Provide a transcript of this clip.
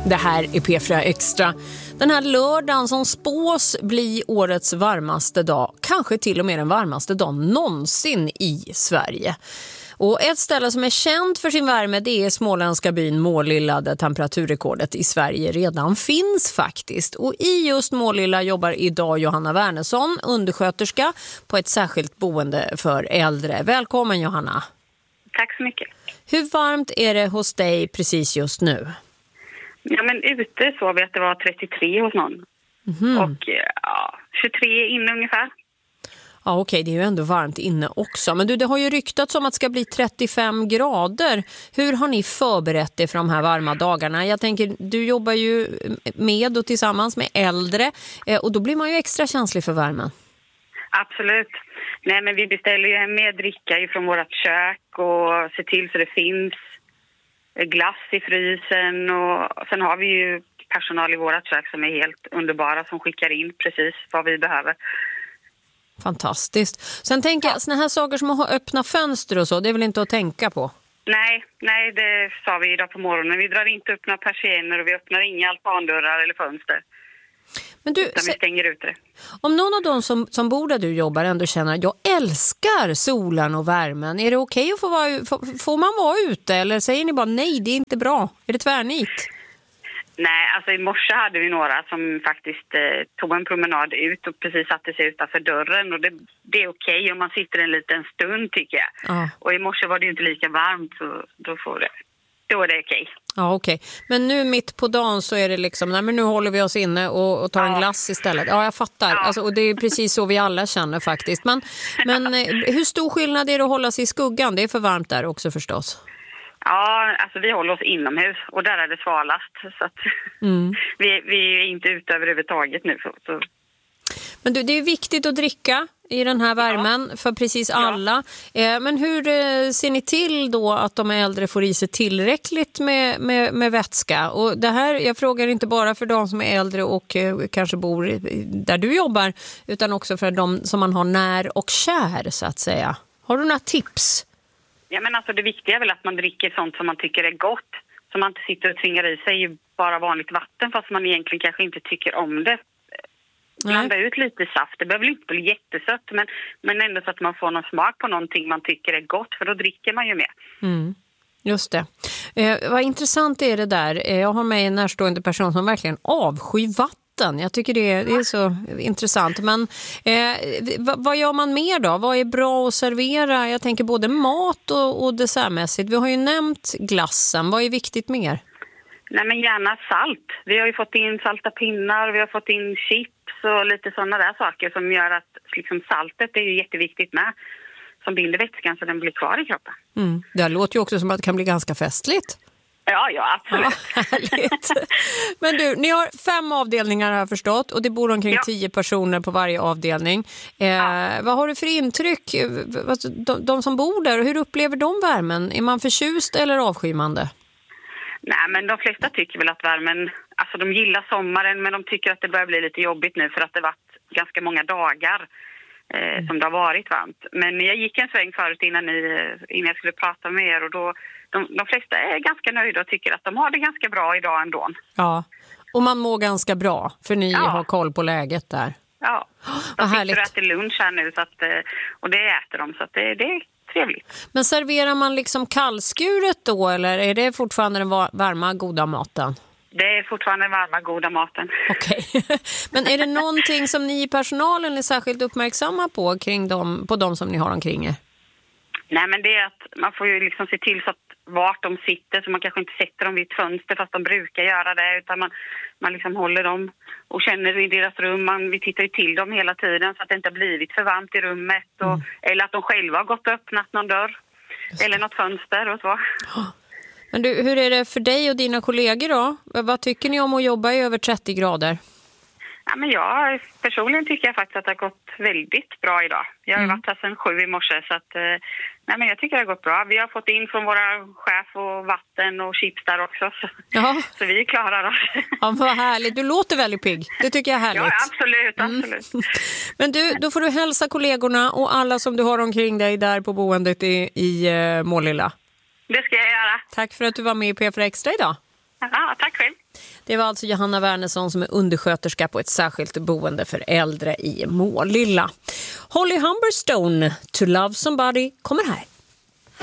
Det här är P4 Extra. Den här lördagen som spås bli årets varmaste dag, kanske till och med den varmaste dagen någonsin i Sverige. Och ett ställe som är känt för sin värme, det är småländska byn Målilla, där temperaturrekordet i Sverige redan finns faktiskt. Och i just Målilla jobbar idag Johanna Wernersson, undersköterska på ett särskilt boende för äldre. Välkommen Johanna. Tack så mycket. Hur varmt är det hos dig precis just nu? Ja, men ute såg vi att det var 33 hos någon. Och 23 inne ungefär. Ja, okej, det är ju ändå varmt inne också. Men du, det har ju ryktats om att det ska bli 35 grader. Hur har ni förberett er för de här varma dagarna? Jag tänker, du jobbar ju med och tillsammans med äldre. Och då blir man ju extra känslig för värmen. Absolut. Nej, men vi beställer ju med dricka från vårt kök och ser till så det finns glass i frysen. Och sen har vi ju personal i vårt kök som är helt underbara som skickar in precis vad vi behöver. Fantastiskt. Sen tänker jag, såna här saker som att ha öppna fönster och så, det är väl inte att tänka på? Nej, det sa vi idag på morgonen. Vi drar inte upp några persienner och vi öppnar inga alpandörrar eller fönster. Men du, utan vi stänger ut det. Om någon av dem som bor där du jobbar ändå känner att jag älskar solen och värmen, är det okej att får man vara ute eller säger ni bara nej, det är inte bra? Är det tvärnit? Nej, alltså i morse hade vi några som faktiskt tog en promenad ut och precis satte sig utanför dörren. Och det är okej om man sitter en liten stund tycker jag. Ah. Och i morse var det ju inte lika varmt så då är det okej. Ja, okej. Men nu mitt på dagen så är det liksom, nej men nu håller vi oss inne och tar en glass istället. Ja, jag fattar. Ja. Alltså, och det är precis så vi alla känner faktiskt. Men hur stor skillnad är det att hålla sig i skuggan? Det är för varmt där också förstås. Ja, alltså vi håller oss inomhus och där är det svalast. Så att vi är inte ute överhuvudtaget nu. Så. Men du, det är viktigt att dricka i den här värmen för precis alla. Men hur ser ni till då att de äldre får i sig tillräckligt med vätska? Och det här, jag frågar inte bara för de som är äldre och kanske bor där du jobbar, utan också för de som man har när och kär så att säga. Har du några tips? Ja, men alltså det viktiga är väl att man dricker sånt som man tycker är gott. Så man inte sitter och tvingar i sig bara vanligt vatten fast man egentligen kanske inte tycker om det. Blanda ut lite saft. Det behöver inte bli jättesött men ändå så att man får någon smak på någonting man tycker är gott för då dricker man ju mer. Mm. Just det. Vad intressant är det där. Jag har med en närstående person som verkligen avskyr vatten. Jag tycker det är så intressant. Men vad gör man mer då? Vad är bra att servera? Jag tänker både mat och dessertmässigt. Vi har ju nämnt glassen. Vad är viktigt mer? Nej, men gärna salt. Vi har ju fått in salta pinnar, vi har fått in chips och lite sådana där saker som gör att liksom, saltet är ju jätteviktigt med. Som binder vätskan så den blir kvar i kroppen. Mm. Det låter ju också som att det kan bli ganska festligt. Ja, absolut. Ja, härligt. Men du, ni har 5 avdelningar har jag förstått och det bor omkring 10 personer på varje avdelning. Vad har du för intryck? De som bor där, hur upplever de värmen? Är man förtjust eller avskymande? Nej, men de flesta tycker väl att värmen, alltså de gillar sommaren men de tycker att det börjar bli lite jobbigt nu för att det varit ganska många dagar som det har varit varmt. Men jag gick en sväng förut innan jag skulle prata med er och då de flesta är ganska nöjda och tycker att de har det ganska bra idag ändå. Ja, och man mår ganska bra för ni har koll på läget där. Ja, de sitter och äter lunch här nu så att, och det äter de så att det är trevligt. Men serverar man liksom kallskuret då eller är det fortfarande den varma goda maten? Det är fortfarande den varma goda maten. Okej. Men är det någonting som ni i personalen är särskilt uppmärksamma på på de som ni har omkring er? Nej, men det är att man får ju liksom se till så att vart de sitter så man kanske inte sätter dem vid ett fönster fast de brukar göra det utan man liksom håller dem och känner i deras rum. Vi tittar ju till dem hela tiden så att det inte har blivit för varmt i rummet eller att de själva har gått och öppnat någon dörr eller något fönster och så. Men du, hur är det för dig och dina kollegor då? Vad tycker ni om att jobba i över 30 grader? Ja, men jag personligen tycker jag faktiskt att det har gått väldigt bra idag. Jag har varit här sedan 7 i morse så att men jag tycker det har gått bra. Vi har fått in från våra chef och vatten och chips där också så vi klarar oss. Ja, vad härligt. Du låter väldigt pigg. Det tycker jag är härligt. Ja, absolut. Men du, då får du hälsa kollegorna och alla som du har omkring dig där på boendet i Målilla. Det ska jag göra. Tack för att du var med i P4 Extra idag. Ja, tack själv. Det var alltså Johanna Wernersson som är undersköterska på ett särskilt boende för äldre i Målilla. Holly Humberstone, To Love Somebody, kommer här.